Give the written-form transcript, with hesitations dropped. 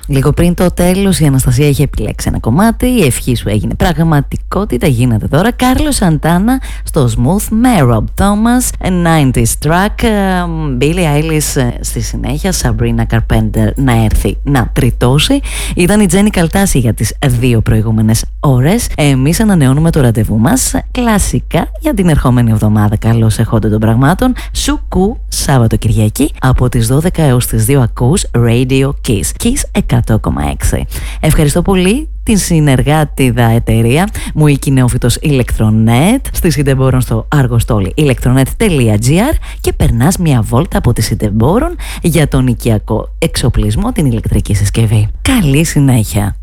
Λίγο πριν το τέλος, η Αναστασία είχε επιλέξει ένα κομμάτι. Η ευχή σου έγινε πραγματικότητα. Γίνεται τώρα. Κάρλος Σαντάνα στο Smooth με Rob Thomas, 90s track. Billie Eilish στη συνέχεια. Sabrina Carpenter να έρθει να τριτώσει. Ήταν η Τζέννη Καλτάση για τις 2 προηγούμενες ώρες. Εμείς ανανεώνουμε το ραντεβού μας κλασικά για την ερχόμενη εβδομάδα. Καλώς εχόντων των πραγμάτων. Σουκού, Σάββατο Κυριακή από τις 12 έως τις 2 ακούς Radio Kiss. Kiss 100,6. Ευχαριστώ πολύ την συνεργάτιδα εταιρεία Μουίκη Νεόφυτος Ηλεκτρονέτ στη Συντεμπόρων στο Αργοστόλι electronet.gr και περνάς μια βόλτα από τη Συντεμπόρων για τον οικιακό εξοπλισμό, την ηλεκτρική συσκευή. Καλή συνέχεια.